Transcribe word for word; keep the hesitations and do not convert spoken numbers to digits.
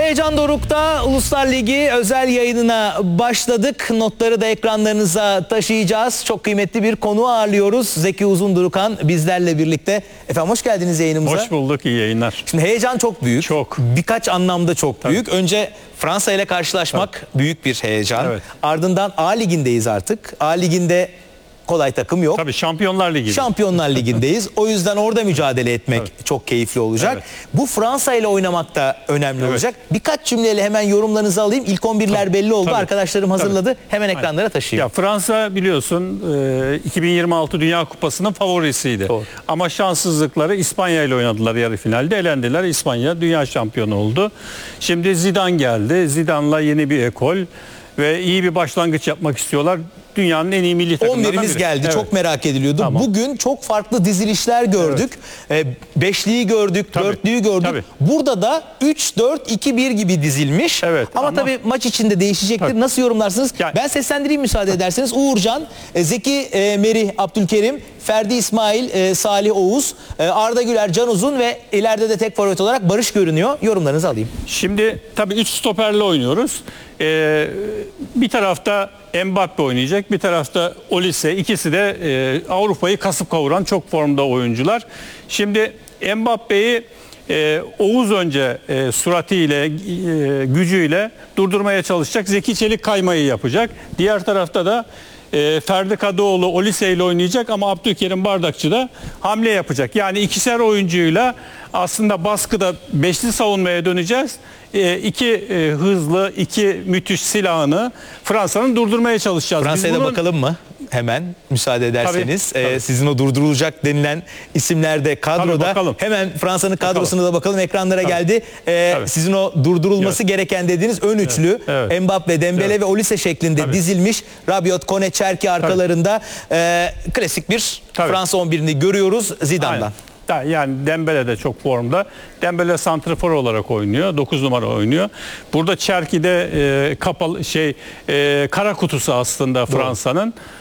Heyecan Doruk'ta Uluslar Ligi özel yayınına başladık. Notları da ekranlarınıza taşıyacağız. Çok kıymetli bir konu ağırlıyoruz. Zeki Uzundurukan bizlerle birlikte. Efendim hoş geldiniz yayınımıza. Hoş bulduk, iyi yayınlar. Şimdi heyecan çok büyük. Çok. Birkaç anlamda çok Tabii. büyük. Önce Fransa ile karşılaşmak Tabii. büyük bir heyecan. Evet. Ardından A Ligi'ndeyiz artık. A Ligi'nde kolay takım yok. Tabii Şampiyonlar Ligi. Şampiyonlar Ligi'ndeyiz. O yüzden orada mücadele etmek evet. çok keyifli olacak. Evet. Bu Fransa ile oynamak da önemli evet. olacak. Birkaç cümleyle hemen yorumlarınızı alayım. İlk on birler Tabii. belli oldu. Tabii. Arkadaşlarım hazırladı. Tabii. Hemen ekranlara taşıyayım. Ya Fransa biliyorsun iki bin yirmi altı Dünya Kupası'nın favorisiydi. Doğru. Ama şanssızlıkları İspanya ile oynadılar yarı finalde. Elendiler. İspanya dünya şampiyonu oldu. Şimdi Zidane geldi. Zidane'la yeni bir ekol ve iyi bir başlangıç yapmak istiyorlar. Dünyanın en iyi milli takımlarından on birimiz biri. geldi. Evet. Çok merak ediliyordu. Tamam. Bugün çok farklı dizilişler gördük. Evet. Beşliyi gördük, tabii. dörtlüyü gördük. Tabii. Burada da üç dört iki bir gibi dizilmiş. Evet. Ama, ama tabii maç içinde değişecektir. Tabii. Nasıl yorumlarsınız? Yani... Ben seslendireyim müsaade ederseniz. Uğurcan, Zeki Merih, Abdülkerim, Ferdi İsmail, Salih Oğuz, Arda Güler, Can Uzun ve ileride de tek forvet olarak Barış görünüyor. Yorumlarınızı alayım. Şimdi tabii üç stoperle oynuyoruz. Ee, bir tarafta Mbappe oynayacak, bir tarafta Olise. İkisi de e, Avrupa'yı kasıp kavuran çok formda oyuncular. Şimdi Mbappe'yi e, Oğuz önce e, suratiyle, e, gücüyle durdurmaya çalışacak. Zeki Çelik kaymayı yapacak. Diğer tarafta da e, Ferdi Kadıoğlu Olise ile oynayacak ama Abdülkerim Bardakçı da hamle yapacak. Yani ikişer oyuncuyla aslında baskıda beşli savunmaya döneceğiz. E, iki e, hızlı, iki müthiş silahını Fransa'nın durdurmaya çalışacağız. Fransa'ya bunun... da bakalım mı? Hemen müsaade ederseniz. Tabii, tabii. Ee, sizin o durdurulacak denilen isimler de kadroda. Hemen Fransa'nın kadrosuna bakalım. da bakalım. Ekranlara tabii. geldi. Ee, sizin o durdurulması evet. gereken dediğiniz ön üçlü. Evet. Evet. Mbappe, Dembele evet. ve Olise şeklinde tabii. dizilmiş. Rabiot, Kone, Çerki arkalarında. Ee, klasik bir tabii. Fransa on birini görüyoruz Zidane'dan. Aynen. Yani Dembele de çok formda. Dembele santrafor olarak oynuyor. dokuz numara oynuyor. Burada Çerki de e, kapalı şey e, kara kutusu aslında Fransa'nın.